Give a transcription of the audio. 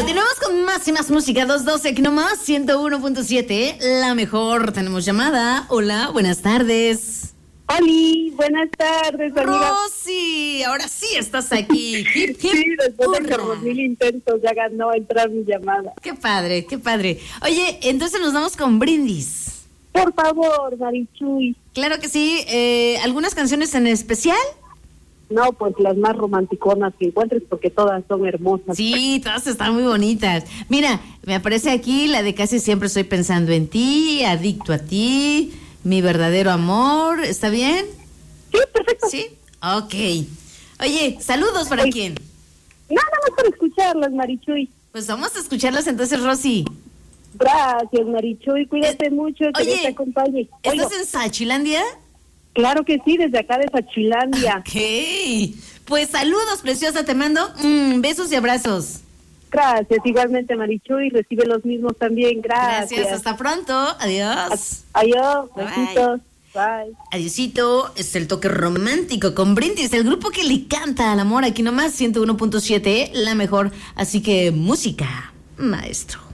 Continuamos con más y más música. 212 aquí nomás, 101.7. La mejor. Tenemos llamada. Hola, buenas tardes. Oli, buenas tardes, amiga. Rosy, ahora sí estás aquí. Hip, hip, Sí, después de hurra. 1000 intentos ya ganó a entrar mi llamada. Qué padre, qué padre. Oye, entonces nos vamos con brindis. Por favor, Marichuy. Claro que sí. ¿Algunas canciones en especial? No, pues las más romanticonas que encuentres porque todas son hermosas. Sí, todas están muy bonitas. Mira, me aparece aquí la de Casi siempre estoy pensando en ti, Adicto a ti, Mi verdadero amor. ¿Está bien? Sí, perfecto. Sí. Ok. Oye, saludos para quién. Nada más para escucharlas, Marichuy. Pues vamos a escucharlas entonces, Rosy. Gracias, Marichuy. Cuídate mucho, que oye, Dios te acompañe. Oigo, ¿Estás en Sachilandia? claro que sí, desde acá de Sachilandia. Ok. Pues saludos, preciosa. Te mando besos y abrazos. Gracias, igualmente, Marichuy. Recibe los mismos también. Gracias. Hasta pronto. Adiós. Adiós, Bye. besitos. Bye. Adiosito, es el toque romántico con Brindis, el grupo que le canta al amor aquí nomás, 101.7, la mejor. Así que música, maestro.